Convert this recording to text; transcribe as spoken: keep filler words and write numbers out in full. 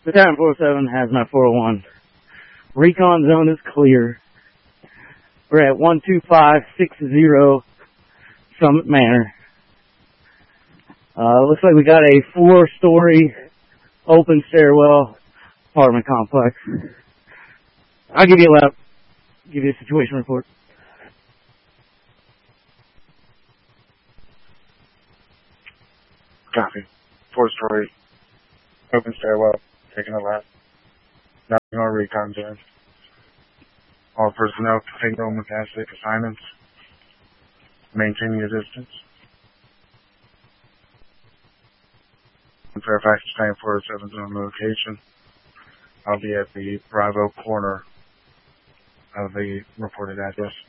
Battalion four oh seven has my four oh one. Recon zone is clear. We're at one two five six zero Summit Manor. Uh, looks like we got a four-story open stairwell apartment complex. I'll give you a lap. Give you a situation report. Copy. Four-story open stairwell. Taking a lap. Nothing more recon zone. All personnel take home with asset assignments. Maintain your distance. Fairfax Battalion four oh seven zone location. I'll be at the Bravo corner of the reported address.